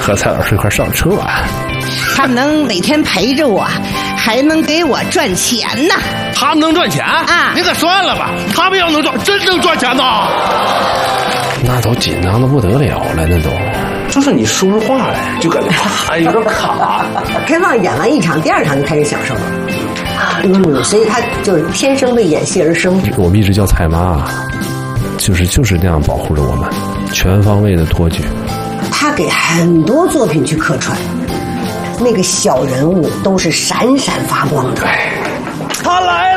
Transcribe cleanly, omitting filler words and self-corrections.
和蔡老师一块上车啊。 他能每天陪着我，还能给我赚钱呢。 他能赚钱啊？ 你可算了吧，他们要能赚，真能赚钱呢。 那都紧张的不得了了，那都。 就是你说出话来，就感觉啪有点卡。 开放演完一场，第二场就开始享受了。所以他就是天生为演戏而生。 我们一直叫蔡妈，就是那样保护着我们，全方位的托举。 他给很多作品去客串，那个小人物都是闪闪发光的。 他来了。